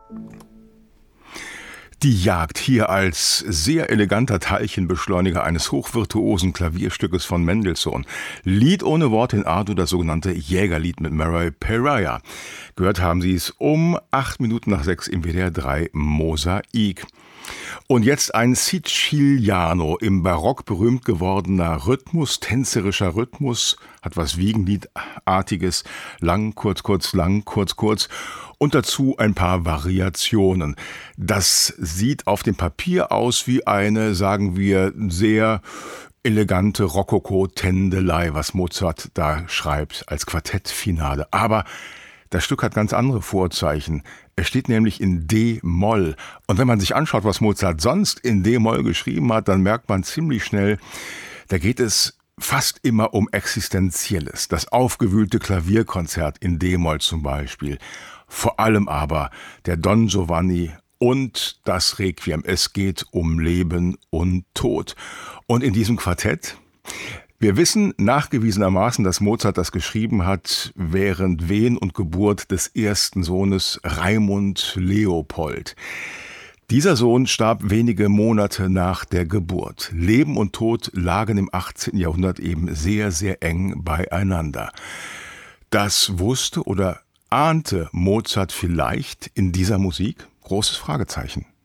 Die Jagd hier als sehr eleganter Teilchenbeschleuniger eines hochvirtuosen Klavierstückes von Mendelssohn. Lied ohne Wort in A-Dur, das sogenannte Jägerlied mit Murray Pariah. Gehört haben Sie es um 8 Minuten nach 6 im WDR 3 Mosaik. Und jetzt ein Siciliano, im Barock berühmt gewordener Rhythmus, tänzerischer Rhythmus, hat was Wiegenliedartiges, lang, kurz, kurz, lang, kurz, kurz und dazu ein paar Variationen. Das sieht auf dem Papier aus wie eine, sagen wir, sehr elegante Rokoko-Tändelei, was Mozart da schreibt als Quartettfinale. Aber das Stück hat ganz andere Vorzeichen. Es steht nämlich in D-Moll. Und wenn man sich anschaut, was Mozart sonst in D-Moll geschrieben hat, dann merkt man ziemlich schnell, da geht es fast immer um Existenzielles. Das aufgewühlte Klavierkonzert in D-Moll zum Beispiel. Vor allem aber der Don Giovanni und das Requiem. Es geht um Leben und Tod. Und in diesem Quartett, wir wissen nachgewiesenermaßen, dass Mozart das geschrieben hat während Wehen und Geburt des ersten Sohnes Raimund Leopold. Dieser Sohn starb wenige Monate nach der Geburt. Leben und Tod lagen im 18. Jahrhundert eben sehr, sehr eng beieinander. Das wusste oder ahnte Mozart vielleicht in dieser Musik? Großes Fragezeichen.